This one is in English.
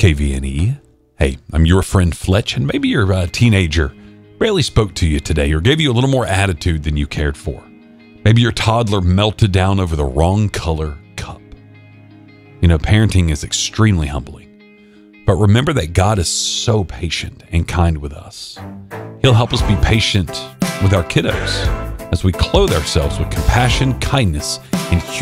KVNE. Hey, I'm your friend Fletch, and maybe your teenager barely spoke to you today or gave you a little more attitude than you cared for. Maybe your toddler melted down over the wrong color cup. You know, parenting is extremely humbling. But remember that God is so patient and kind with us. He'll help us be patient with our kiddos as we clothe ourselves with compassion, kindness, and humility.